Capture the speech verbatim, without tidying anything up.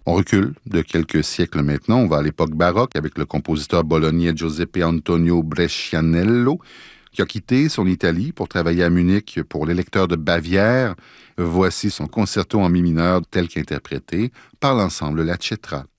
On recule de quelques siècles maintenant. On va à l'époque baroque avec le compositeur bolognais Giuseppe Antonio Brescianello, qui a quitté son Italie pour travailler à Munich pour l'électeur de Bavière. Voici son concerto en mi mineur tel qu'interprété par l'ensemble La Cetra.